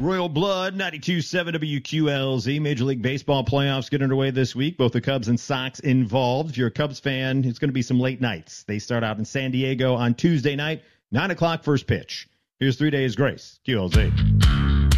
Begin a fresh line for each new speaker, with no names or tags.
Royal Blood, 92.7 WQLZ. Major League Baseball playoffs get underway this week. Both the Cubs and Sox involved. If you're a Cubs fan, it's going to be some late nights. They start out in San Diego on Tuesday night, 9 o'clock first pitch. Here's 3 Days Grace, QLZ.